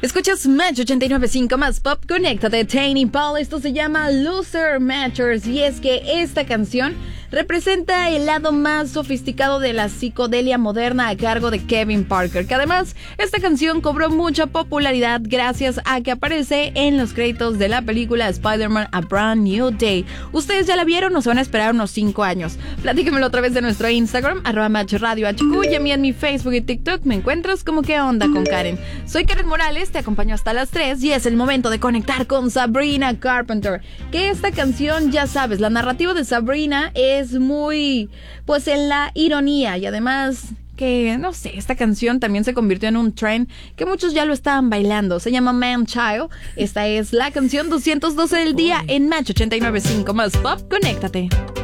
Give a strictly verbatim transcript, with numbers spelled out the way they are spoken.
Escuchas Match ochenta y nueve punto cinco más pop, conéctate, Tiny Paul. Esto se llama Loser Matters y es que esta canción representa el lado más sofisticado de la psicodelia moderna a cargo de Kevin Parker, que además esta canción cobró mucha popularidad gracias a que aparece en los créditos de la película Spider-Man A Brand New Day. ¿Ustedes ya la vieron o se van a esperar unos cinco años? Platíquenmelo a través de nuestro Instagram, arroba Match Radio H Q, y a mí en mi Facebook y TikTok me encuentras como ¿Qué onda con Karen? Soy Karen Morales, te acompaño hasta las tres y es el momento de conectar con Sabrina Carpenter, que esta canción, ya sabes, la narrativa de Sabrina es muy, pues, en la ironía y además que, no sé, esta canción también se convirtió en un trend que muchos ya lo estaban bailando. Se llama Man Child. Esta es la canción doscientos doce del día en Match ochenta y nueve punto cinco más pop. Conéctate.